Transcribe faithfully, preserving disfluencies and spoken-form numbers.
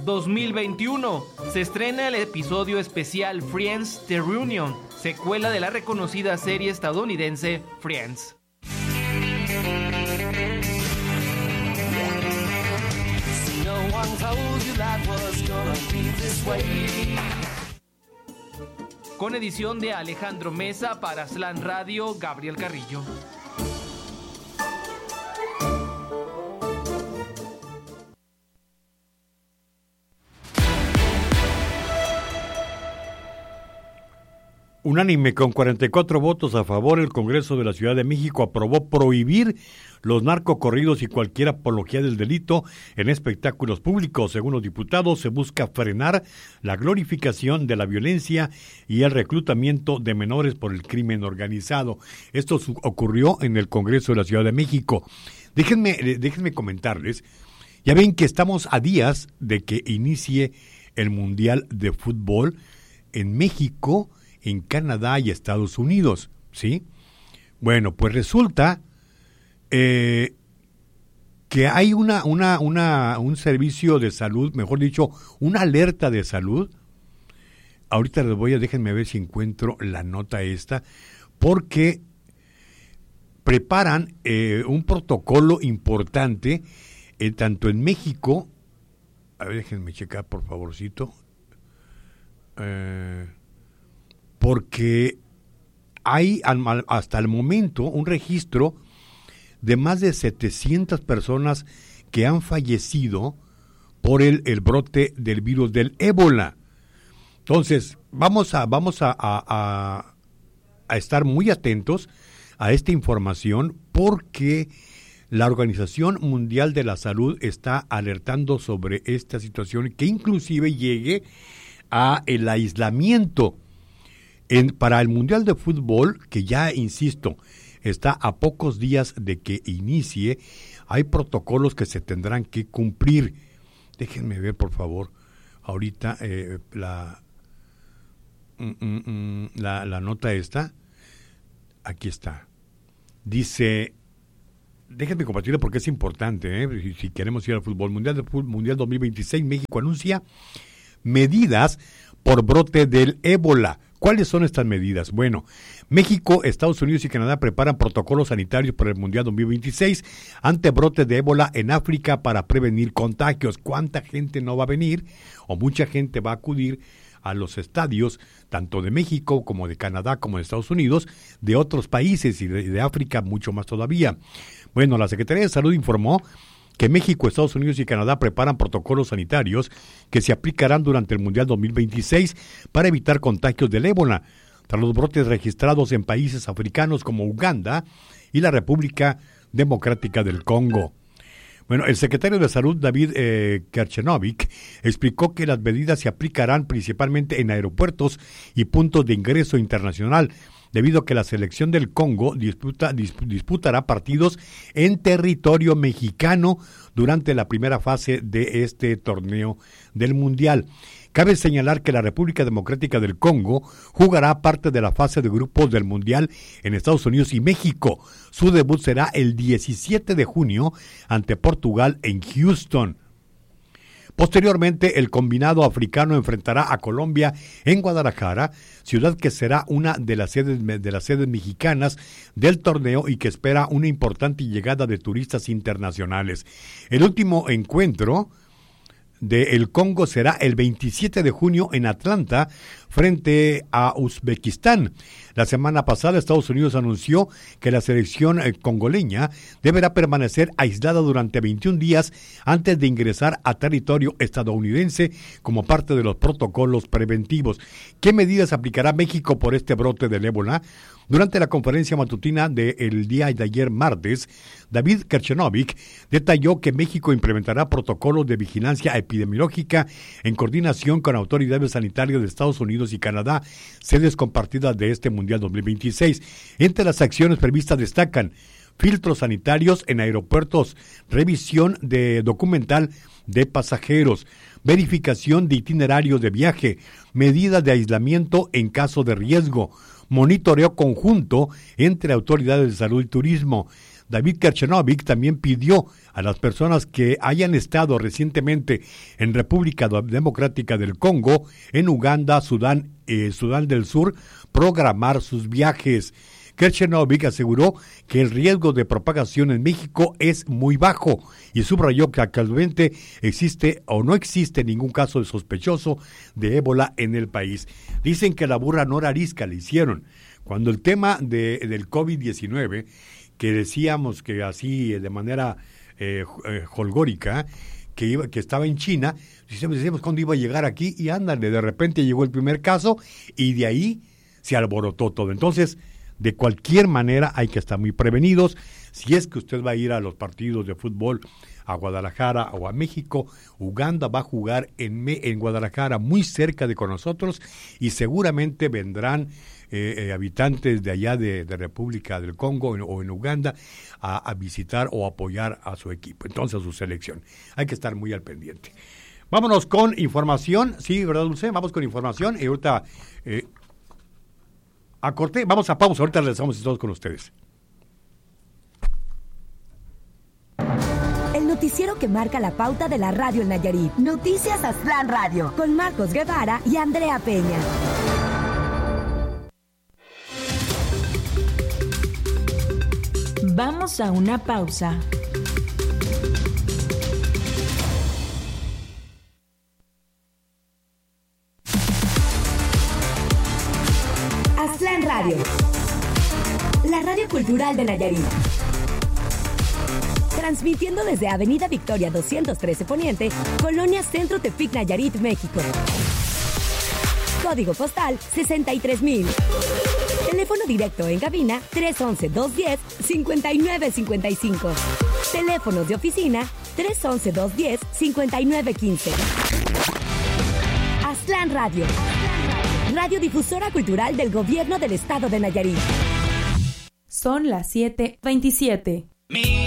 dos mil veintiuno. Se estrena el episodio especial Friends The Reunion, secuela de la reconocida serie estadounidense Friends. Con edición de Alejandro Mesa para Slam Radio, Gabriel Carrillo. Unánime, con cuarenta y cuatro votos a favor, el Congreso de la Ciudad de México aprobó prohibir los narcocorridos y cualquier apología del delito en espectáculos públicos. Según los diputados, se busca frenar la glorificación de la violencia y el reclutamiento de menores por el crimen organizado. Esto su- ocurrió en el Congreso de la Ciudad de México. Déjenme, déjenme comentarles, ya ven que estamos a días de que inicie el Mundial de Fútbol en México, en Canadá y Estados Unidos, ¿sí? Bueno, pues resulta eh, que hay una, una, una, un servicio de salud, mejor dicho, una alerta de salud. Ahorita les voy a, déjenme ver si encuentro la nota esta, porque preparan eh, un protocolo importante, eh, tanto en México, a ver, déjenme checar por favorcito, eh... porque hay hasta el momento un registro de más de setecientas personas que han fallecido por el, el brote del virus del ébola. Entonces, vamos a, vamos a, a, a, a estar muy atentos a esta información, porque la Organización Mundial de la Salud está alertando sobre esta situación, que inclusive llegue a el aislamiento. En, para el Mundial de Fútbol, que ya, insisto, está a pocos días de que inicie, hay protocolos que se tendrán que cumplir. Déjenme ver, por favor, ahorita eh, la, mm, mm, la, la nota esta. Aquí está. Dice, déjenme compartirla porque es importante, ¿eh? si, si queremos ir al fútbol. Mundial de Fútbol, Mundial dos mil veintiséis, México anuncia medidas por brote del ébola. ¿Cuáles son estas medidas? Bueno, México, Estados Unidos y Canadá preparan protocolos sanitarios para el Mundial dos mil veintiséis ante brote de ébola en África para prevenir contagios. ¿Cuánta gente no va a venir? O mucha gente va a acudir a los estadios, tanto de México como de Canadá, como de Estados Unidos, de otros países y de, de África mucho más todavía. Bueno, la Secretaría de Salud informó que México, Estados Unidos y Canadá preparan protocolos sanitarios que se aplicarán durante el Mundial dos mil veintiséis para evitar contagios del ébola, tras los brotes registrados en países africanos como Uganda y la República Democrática del Congo. Bueno, el secretario de Salud, David eh, Kerchenovic, explicó que las medidas se aplicarán principalmente en aeropuertos y puntos de ingreso internacional, debido a que la selección del Congo disputa, disp- disputará partidos en territorio mexicano durante la primera fase de este torneo del Mundial. Cabe señalar que la República Democrática del Congo jugará parte de la fase de grupos del Mundial en Estados Unidos y México. Su debut será el diecisiete de junio ante Portugal en Houston. Posteriormente, el combinado africano enfrentará a Colombia en Guadalajara, ciudad que será una de las sedes, de las sedes mexicanas del torneo y que espera una importante llegada de turistas internacionales. El último encuentro del Congo será el veintisiete de junio en Atlanta, frente a Uzbekistán. La semana pasada, Estados Unidos anunció que la selección congoleña deberá permanecer aislada durante veintiún días antes de ingresar a territorio estadounidense como parte de los protocolos preventivos. ¿Qué medidas aplicará México por este brote del ébola? Durante la conferencia matutina del día de ayer martes, David Kerchenovic detalló que México implementará protocolos de vigilancia epidemiológica en coordinación con autoridades sanitarias de Estados Unidos y Canadá, sedes compartidas de este Mundial dos mil veintiséis. Entre las acciones previstas destacan filtros sanitarios en aeropuertos, revisión de documental de pasajeros, verificación de itinerarios de viaje, medidas de aislamiento en caso de riesgo, monitoreo conjunto entre autoridades de salud y turismo, David Kerchenovic también pidió a las personas que hayan estado recientemente en República Democrática del Congo, en Uganda, Sudán, eh, Sudán del Sur, programar sus viajes. Kerchenovic aseguró que el riesgo de propagación en México es muy bajo y subrayó que actualmente existe o no existe ningún caso de sospechoso de ébola en el país. Dicen que la burra no era arisca, le hicieron. Cuando el tema de, del covid diecinueve, que decíamos que así de manera eh, eh, holgórica, que, iba, que estaba en China, decíamos, decíamos cuándo iba a llegar aquí y ándale, de repente llegó el primer caso y de ahí se alborotó todo. Entonces, de cualquier manera hay que estar muy prevenidos. Si es que usted va a ir a los partidos de fútbol a Guadalajara o a México, Uganda va a jugar en, en Guadalajara, muy cerca de con nosotros, y seguramente vendrán eh, eh, habitantes de allá de, de República del Congo en, o en Uganda a, a visitar o apoyar a su equipo, entonces a su selección. Hay que estar muy al pendiente. Vámonos con información. Sí, ¿verdad, Dulce? Vamos con información y ahorita... Eh, A corte, vamos a pausa, ahorita regresamos todos con ustedes. El noticiero que marca la pauta de la radio en Nayarit. Noticias Aztlán Radio, con Marcos Guevara y Andrea Peña. Vamos a una pausa. Aztlán Radio, la radio cultural de Nayarit. Transmitiendo desde Avenida Victoria doscientos trece Poniente, Colonia Centro Tepic, Nayarit, México. Código postal sesenta y tres mil. Teléfono directo en cabina tres once, dos diez, cincuenta y nueve cincuenta y cinco. Teléfonos de oficina tres once, dos diez, cincuenta y nueve quince. Aztlán Radio, radiodifusora cultural del Gobierno del Estado de Nayarit. Son las siete veintisiete.